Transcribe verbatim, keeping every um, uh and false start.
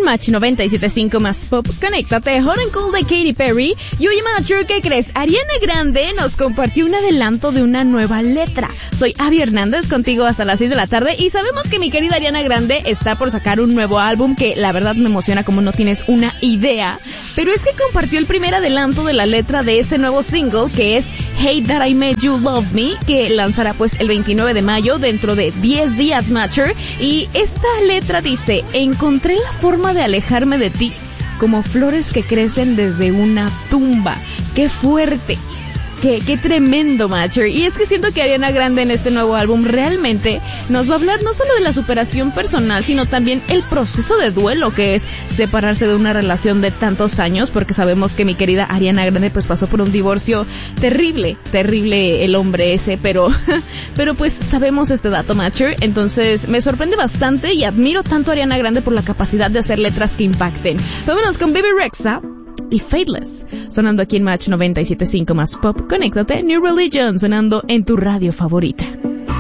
en Match noventa y siete punto cinco más Pop. Conéctate, Hot and Cold de Katy Perry. Y oye, Matcher, ¿qué crees? Ariana Grande nos compartió un adelanto de una nueva letra. Soy Abby Hernández, contigo hasta las seis de la tarde, y sabemos que mi querida Ariana Grande está por sacar un nuevo álbum que la verdad me emociona como no tienes una idea. Pero es que compartió el primer adelanto de la letra de ese nuevo single, que es Hate That I Made You Love Me, que lanzará pues el veintinueve de mayo, dentro de diez días, Matcher. Y esta letra dice: encontré la forma de alejarme de ti, como flores que crecen desde una tumba. ¡Qué fuerte! Qué, qué tremendo, Matcher. Y es que siento que Ariana Grande en este nuevo álbum realmente nos va a hablar no solo de la superación personal, sino también el proceso de duelo que es separarse de una relación de tantos años, porque sabemos que mi querida Ariana Grande pues pasó por un divorcio terrible, terrible el hombre ese, pero pero pues sabemos este dato, Matcher. Entonces me sorprende bastante y admiro tanto a Ariana Grande por la capacidad de hacer letras que impacten. Vámonos con Bebe Rexha y Faithless, sonando aquí en Match noventa y siete punto cinco más Pop. Conéctate, New Religion, sonando en tu radio favorita.